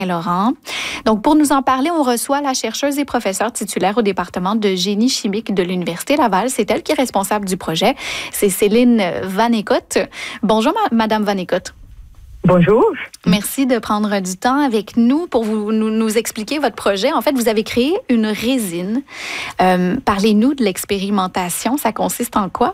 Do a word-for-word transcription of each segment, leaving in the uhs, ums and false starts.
Laurent. Donc, pour nous en parler, on reçoit la chercheuse et professeure titulaire au département de génie chimique de l'Université Laval. C'est elle qui est responsable du projet. C'est Céline Vanécotte. Bonjour, ma- Madame Vanécotte. Bonjour. Merci de prendre du temps avec nous pour vous, nous, nous expliquer votre projet. En fait, vous avez créé une résine. Euh, parlez-nous de l'expérimentation. Ça consiste en quoi?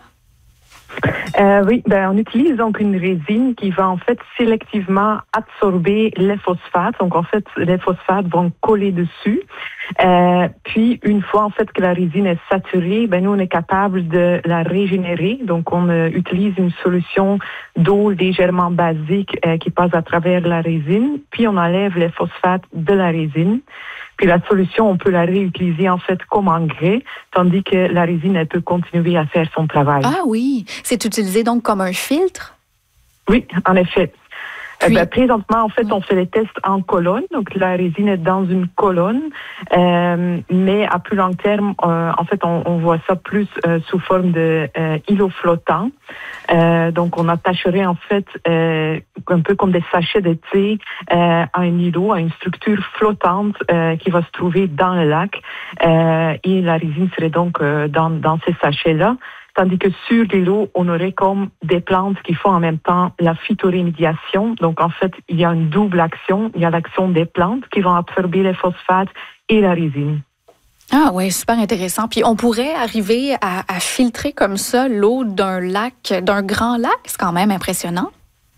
Euh, oui, ben, on utilise donc une résine qui va en fait sélectivement absorber les phosphates. Donc en fait, les phosphates vont coller dessus. Euh, puis une fois en fait que la résine est saturée, ben nous on est capable de la régénérer. Donc on euh, utilise une solution d'eau légèrement basique euh, qui passe à travers la résine. Puis on enlève les phosphates de la résine. Puis la solution, on peut la réutiliser en fait comme engrais, tandis que la résine, elle peut continuer à faire son travail. Ah oui, c'est utilisé donc comme un filtre? Oui, en effet. Puis, euh, ben, présentement, en fait, oui. on fait les tests en colonne. Donc, la résine est dans une colonne. Euh, mais à plus long terme, euh, en fait, on, on voit ça plus euh, sous forme de euh, îlot flottant. Euh, donc, on attacherait en fait euh, un peu comme des sachets de thé euh, à un îlot, à une structure flottante euh, qui va se trouver dans le lac. Euh, et la résine serait donc euh, dans, dans ces sachets-là. Tandis que sur l'îlot, on aurait comme des plantes qui font en même temps la phytorémédiation. Donc, en fait, il y a une double action. Il y a l'action des plantes qui vont absorber les phosphates et la résine. Ah oui, super intéressant. Puis on pourrait arriver à, à filtrer comme ça l'eau d'un lac, d'un grand lac. C'est quand même impressionnant.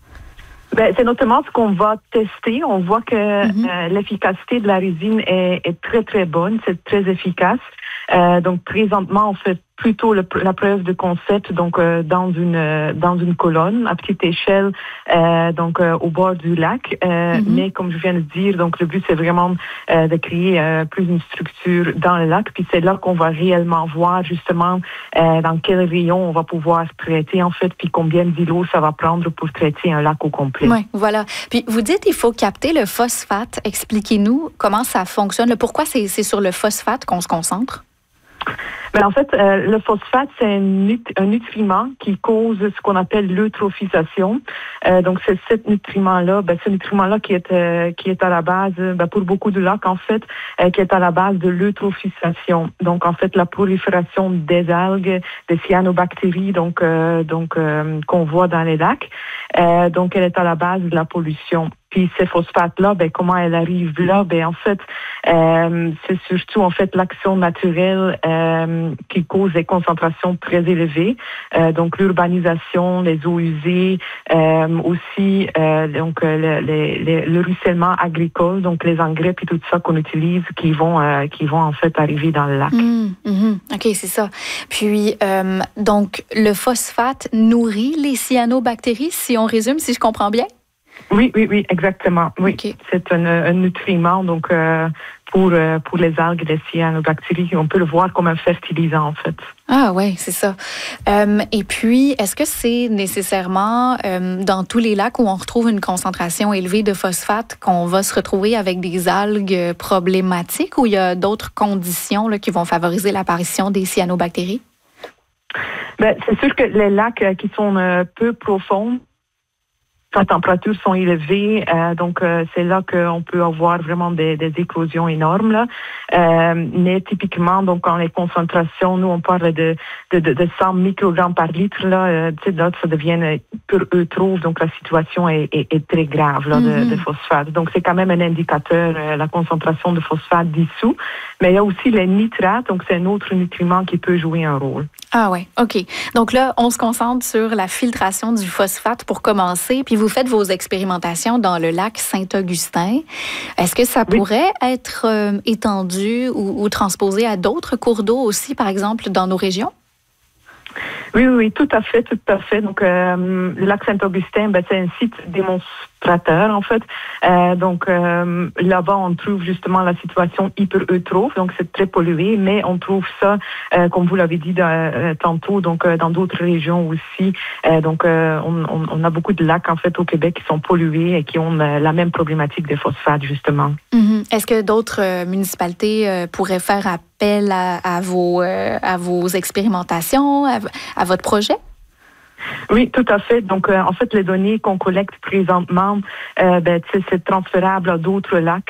Ben, c'est notamment ce qu'on va tester. On voit que Mm-hmm. euh, l'efficacité de la résine est, est très, très bonne. C'est très efficace. Euh, donc, présentement, on fait plutôt le, la preuve de concept donc euh, dans une euh, dans une colonne à petite échelle euh, donc euh, au bord du lac euh, Mm-hmm. mais comme je viens de dire donc le but c'est vraiment euh, de créer euh, plus une structure dans le lac puis c'est là qu'on va réellement voir justement euh, dans quel rayon on va pouvoir traiter en fait puis combien d'îlots ça va prendre pour traiter un lac au complet. Oui, voilà. Puis vous dites il faut capter le phosphate. Expliquez-nous comment ça fonctionne. Pourquoi c'est, c'est sur le phosphate qu'on se concentre? Ben, en fait, euh, le phosphate, c'est un, nut- un nutriment qui cause ce qu'on appelle l'eutrophisation. Euh, donc, c'est ce nutriment-là, ben, ce nutriment-là qui est euh, qui est à la base, ben, pour beaucoup de lacs, en fait, euh, qui est à la base de l'eutrophisation. Donc, en fait, la prolifération des algues, des cyanobactéries, donc euh, donc euh, qu'on voit dans les lacs. Euh, donc, elle est à la base de la pollution. Puis ces phosphates-là, ben comment elles arrivent là? Ben en fait, euh, c'est surtout en fait l'action naturelle euh, qui cause des concentrations très élevées. Euh, donc l'urbanisation, les eaux usées, euh, aussi euh, donc le, le, le, le ruissellement agricole, donc les engrais puis tout ça qu'on utilise, qui vont euh, qui vont en fait arriver dans le lac. Mmh, mmh. OK, c'est ça. Puis euh, donc le phosphate nourrit les cyanobactéries, si on résume, si je comprends bien? Oui, oui, oui, exactement. Oui, Okay. c'est un, un nutriment donc euh, pour euh, pour les algues, les cyanobactéries. On peut le voir comme un fertilisant en fait. Ah oui, c'est ça. Euh, et puis, est-ce que c'est nécessairement euh, dans tous les lacs où on retrouve une concentration élevée de phosphate qu'on va se retrouver avec des algues problématiques ou il y a d'autres conditions là, qui vont favoriser l'apparition des cyanobactéries? Ben, c'est sûr que les lacs euh, qui sont euh, peu profonds, les températures sont élevées, euh, donc euh, c'est là qu'on peut avoir vraiment des, des éclosions énormes. Là. Euh, mais typiquement, donc quand les concentrations, nous on parle de, de, de, de cent microgrammes par litre, là, euh, tu sais, là ça devient pour eutrophe, donc la situation est, est, est très grave là, Mm-hmm. de, de phosphate. Donc c'est quand même un indicateur, euh, la concentration de phosphate dissous. Mais il y a aussi les nitrates, donc c'est un autre nutriment qui peut jouer un rôle. Ah oui, OK. Donc là, on se concentre sur la filtration du phosphate pour commencer, puis vous faites vos expérimentations dans le lac Saint-Augustin. Est-ce que ça Oui. pourrait être euh, étendu ou, ou transposé à d'autres cours d'eau aussi, par exemple, dans nos régions? Oui, oui, tout à fait, tout à fait. Donc, euh, le lac Saint-Augustin, ben, c'est un site démonstrateur, en fait. Euh, donc, euh, là-bas, on trouve justement la situation hyper-eutrophe, donc c'est très pollué, mais on trouve ça, euh, comme vous l'avez dit euh, tantôt, donc euh, dans d'autres régions aussi. Euh, donc, euh, on, on, on a beaucoup de lacs, en fait, au Québec qui sont pollués et qui ont euh, la même problématique des phosphates, justement. Mm-hmm. Est-ce que d'autres euh, municipalités euh, pourraient faire appel à, à, vos, euh, à vos expérimentations, à, à votre projet? Oui, tout à fait. Donc, euh, en fait, les données qu'on collecte présentement, euh, ben, c'est transférable à d'autres lacs.